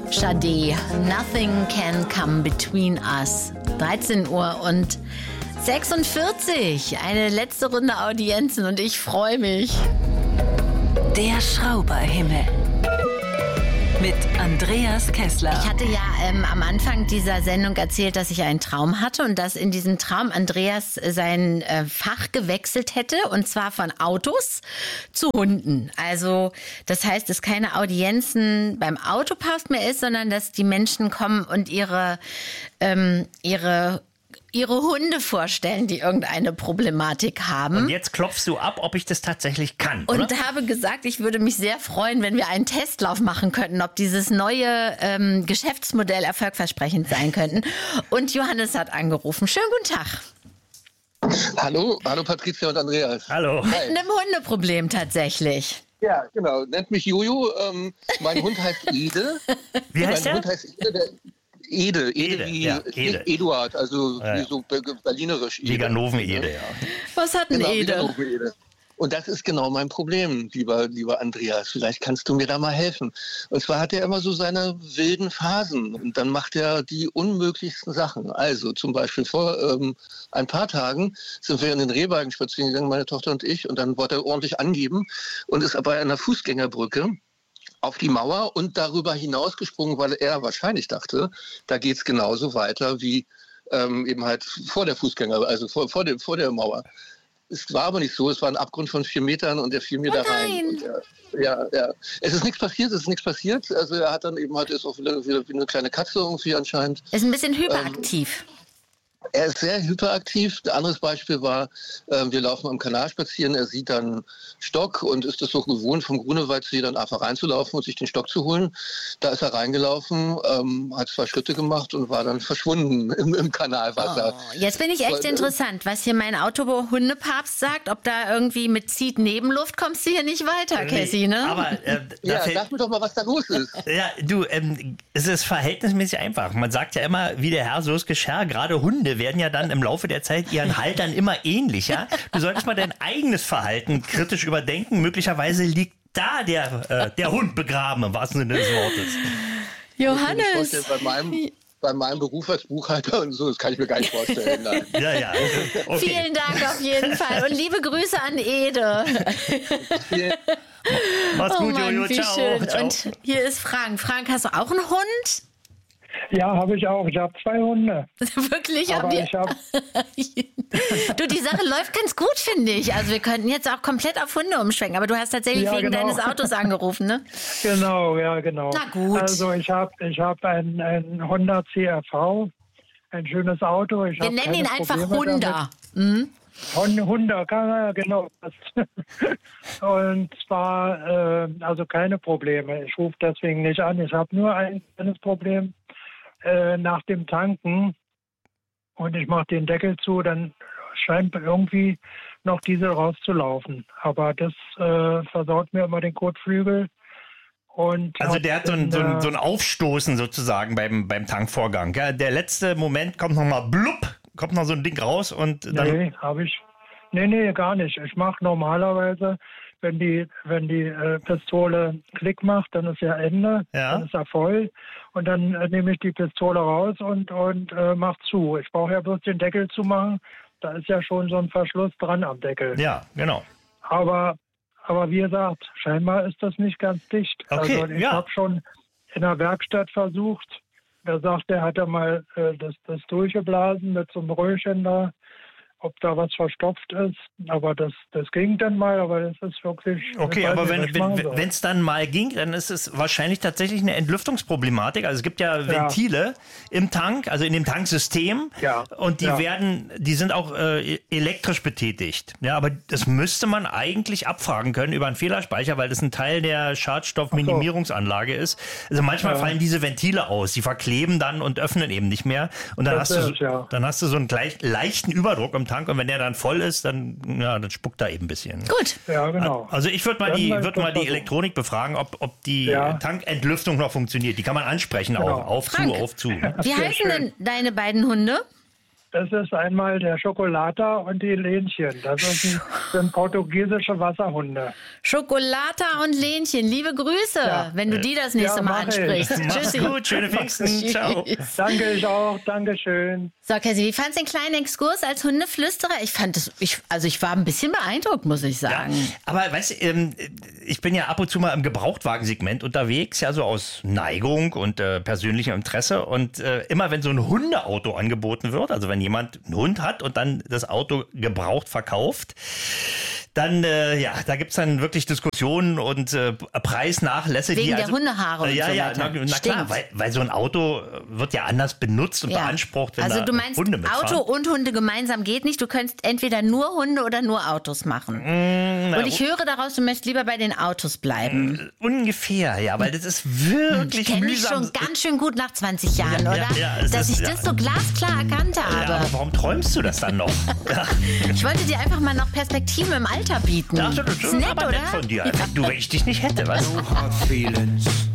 Sade, Nothing Can Come Between Us. 13 Uhr und 46. Eine letzte Runde Audienzen und ich freue mich. Der Schrauberhimmel. Mit Andreas Kessler. Ich hatte ja am Anfang dieser Sendung erzählt, dass ich einen Traum hatte und dass in diesem Traum Andreas sein Fach gewechselt hätte und zwar von Autos zu Hunden. Also das heißt, dass keine Audienzen beim Autopass mehr ist, sondern dass die Menschen kommen und ihre Hunde vorstellen, die irgendeine Problematik haben. Und jetzt klopfst du ab, ob ich das tatsächlich kann, oder? Und habe gesagt, ich würde mich sehr freuen, wenn wir einen Testlauf machen könnten, ob dieses neue Geschäftsmodell erfolgversprechend sein könnten. Und Johannes hat angerufen. Schönen guten Tag. Hallo Patricia und Andreas. Hallo. Mit einem Hundeproblem tatsächlich. Ja, genau. Nennt mich Jojo. Mein Hund heißt Ede. Wie heißt Mein der? Hund heißt Ede. Ede wie ja, Ede. Eduard, also Ja. wie so berlinerisch. Die Ganoven-Ede, ja. Was hat ein Genau, Ede? Ganoven-Ede. Und das ist genau mein Problem, lieber Andreas. Vielleicht kannst du mir da mal helfen. Und zwar hat er immer so seine wilden Phasen und dann macht er die unmöglichsten Sachen. Also zum Beispiel vor ein paar Tagen sind wir in den Rehwagen spazieren gegangen, meine Tochter und ich, und dann wollte er ordentlich angeben und ist aber an einer Fußgängerbrücke auf die Mauer und darüber hinausgesprungen, weil er wahrscheinlich dachte, da geht's genauso weiter wie eben halt vor der also vor der Mauer. Es war aber nicht so, es war ein Abgrund von 4 Metern und er fiel mir da rein. Und ja. Es ist nichts passiert, Also er hat dann eben halt, ist auch wieder wie eine kleine Katze irgendwie anscheinend. Ist ein bisschen hyperaktiv. Er ist sehr hyperaktiv. Ein anderes Beispiel war, wir laufen am Kanal spazieren, er sieht dann Stock und ist es so gewohnt, vom Grunewaldsee dann einfach reinzulaufen und sich den Stock zu holen. Da ist er reingelaufen, hat 2 Schritte gemacht und war dann verschwunden im Kanalwasser. Oh, jetzt bin ich echt interessant, was hier mein Autohundepapst sagt, ob da irgendwie mit zieht Nebenluft kommst du hier nicht weiter, Cassie, ne? Aber Sag mir doch mal, was da los ist. ja, du, es ist verhältnismäßig einfach. Man sagt ja immer, wie der Herr, so ist Geschirr. Gerade Hunde werden ja dann im Laufe der Zeit ihren Haltern immer ähnlicher. Du solltest mal dein eigenes Verhalten kritisch überdenken. Möglicherweise liegt da der Hund begraben, im wahrsten Sinne des Wortes. Johannes! Bei meinem Beruf als Buchhalter und so, das kann ich mir gar nicht vorstellen. Nein. Ja. Okay. Vielen Dank auf jeden Fall und liebe Grüße an Ede. Mach's gut, Mann, Jojo. wie Ciao. schön. Ciao. Und hier ist Frank. Frank, hast du auch einen Hund? Ja, habe ich auch. Ich habe 2 Hunde. Wirklich? Aber ich habe Du, die Sache läuft ganz gut, finde ich. Also wir könnten jetzt auch komplett auf Hunde umschwenken, aber du hast tatsächlich wegen deines Autos angerufen, ne? genau. Na gut. Also ich habe ein Honda CRV, ein schönes Auto. Wir nennen ihn einfach Honda. Honda, genau. Und zwar also keine Probleme. Ich rufe deswegen nicht an. Ich habe nur ein kleines Problem. Nach dem Tanken und ich mache den Deckel zu, dann scheint irgendwie noch Diesel rauszulaufen. Aber das versaut mir immer den Kotflügel. Und Also der hat so ein Aufstoßen sozusagen beim Tankvorgang. Ja, der letzte Moment kommt nochmal blub, kommt noch so ein Ding raus und dann... Nee, gar nicht. Ich mache normalerweise, wenn die Pistole Klick macht, dann ist ja Ende, dann ist er voll und dann nehme ich die Pistole raus und mach zu. Ich brauche ja bloß den Deckel zu machen, da ist ja schon so ein Verschluss dran am Deckel. Ja, genau. Aber wie gesagt, scheinbar ist das nicht ganz dicht. Okay, also ich habe schon in der Werkstatt versucht, da sagt er, hat er mal das durchgeblasen mit so einem Röhrchen da, ob da was verstopft ist, aber das ging dann mal, aber das ist wirklich... Okay, aber wenn es dann mal ging, dann ist es wahrscheinlich tatsächlich eine Entlüftungsproblematik. Also es gibt ja Ventile im Tank, also in dem Tanksystem und die sind auch elektrisch betätigt. Ja, aber das müsste man eigentlich abfragen können über einen Fehlerspeicher, weil das ein Teil der Schadstoffminimierungsanlage ist. Also manchmal fallen diese Ventile aus, die verkleben dann und öffnen eben nicht mehr und dann hast du so einen leichten Überdruck im Tank und wenn der dann voll ist, dann spuckt da eben ein bisschen. Gut. Ja, genau. Also ich würde mal die Elektronik befragen, ob die Tankentlüftung noch funktioniert. Die kann man ansprechen, auch auf, zu. Wie heißen denn deine beiden Hunde? Das ist einmal der Schokolata und die Lenchen. Das sind portugiesische Wasserhunde. Schokolata und Lenchen, liebe Grüße, wenn du die das nächste Mal ansprichst. Mach's gut, schöne Pfingsten. Ciao. Danke, ich auch. Dankeschön. So, Cassie, wie fandst du den kleinen Exkurs als Hundeflüsterer? Ich war ein bisschen beeindruckt, muss ich sagen. Ja, aber weißt du, ich bin ja ab und zu mal im Gebrauchtwagensegment unterwegs, ja so aus Neigung und persönlichem Interesse. Und immer wenn so ein Hundeauto angeboten wird, also wenn jemand einen Hund hat und dann das Auto gebraucht verkauft, dann, da gibt es dann wirklich Diskussionen und Preisnachlässe. Wegen der Hundehaare und so weiter. Na klar, weil so ein Auto wird ja anders benutzt und beansprucht, wenn also du meinst, Hunde mitfahren. Auto und Hunde gemeinsam geht nicht. Du könntest entweder nur Hunde oder nur Autos machen. Und ich höre daraus, du möchtest lieber bei den Autos bleiben. Ungefähr, ja, weil das ist wirklich ich kenn mühsam. Ich schon ganz schön gut nach 20 Jahren, oder? Dass ich das so glasklar erkannt habe. Ja, aber warum träumst du das dann noch? Ich wollte dir einfach mal noch Perspektiven im Alter bieten. Das ist nett, aber oder? nett von dir. Du, wenn ich dich nicht hätte, was? Hard feelings.